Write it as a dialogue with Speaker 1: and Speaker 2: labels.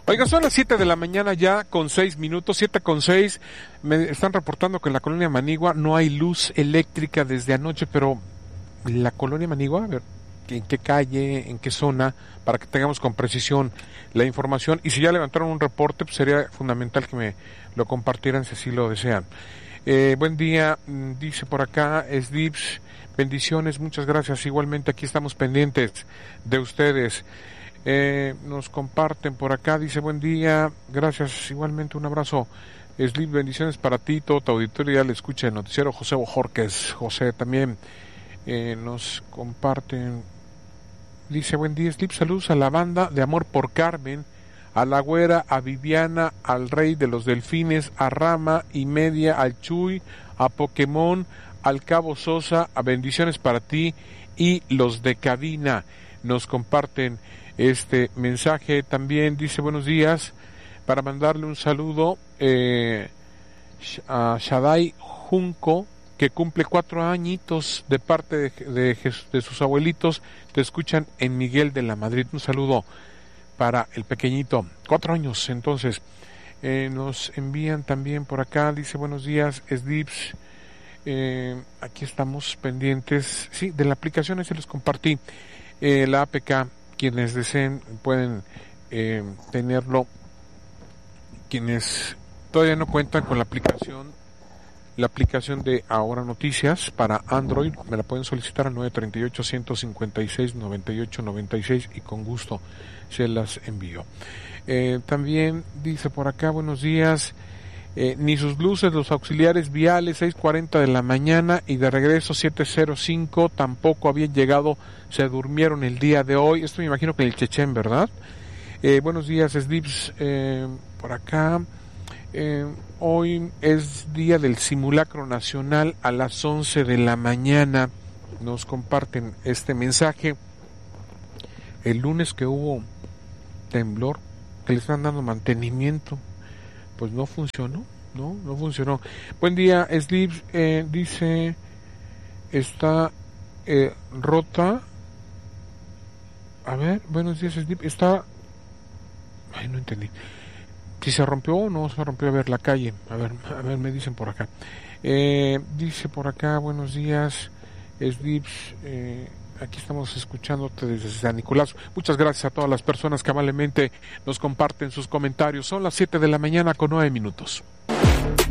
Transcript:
Speaker 1: Oiga, son las 7 de la mañana ya con 6 minutos, 7:06. Me están reportando que en la colonia Manigua no hay luz eléctrica desde anoche, pero la colonia Manigua, a ver, ¿en qué calle, en qué zona? Para que tengamos con precisión la información. Y si ya levantaron un reporte, pues sería fundamental que me lo compartieran si así lo desean. Buen día, dice por acá, Sdips, bendiciones, muchas gracias. Igualmente aquí estamos pendientes de ustedes. Nos comparten por acá, dice buen día, gracias, igualmente un abrazo. Slip, bendiciones para ti, todo tu auditorio, ya le escucha el noticiero José Bojorquez. José también nos comparten, dice buen día Slip, saludos a la banda de Amor por Carmen, a la Güera, a Viviana, al Rey de los Delfines, a Rama y Media, al Chuy, a Pokémon, al Cabo Sosa, a bendiciones para ti y los de cabina. Nos comparten este mensaje también, dice buenos días, para mandarle un saludo a Shaddai Junco, que cumple 4 añitos de parte de sus abuelitos, te escuchan en Miguel de la Madrid. Un saludo para el pequeñito, 4 años. Entonces nos envían también por acá, dice buenos días Sdips, aquí estamos pendientes, sí, de la aplicación, se les compartí la APK. Quienes deseen pueden tenerlo. Quienes todavía no cuentan con la aplicación de Ahora Noticias para Android, me la pueden solicitar al 938-156-9896 y con gusto se las envío. También dice por acá, buenos días, ni sus luces, los auxiliares viales 6:40 de la mañana y de regreso 7:05 tampoco habían llegado, se durmieron el día de hoy. Esto me imagino que en el Chechén, ¿verdad? Buenos días, Sdips, por acá. Hoy es día del simulacro nacional a las 11 de la mañana. Nos comparten este mensaje. El lunes que hubo temblor, que le están dando mantenimiento, pues no funcionó, no funcionó. Buen día, Slips, dice, está rota. A ver, buenos días, Slips, está... Ay, no entendí. Si se rompió o no se rompió, a ver, la calle. A ver, me dicen por acá. Dice por acá, buenos días, Slips, aquí estamos escuchándote desde San Nicolás. Muchas gracias a todas las personas que amablemente nos comparten sus comentarios. Son las 7 de la mañana con 9 minutos.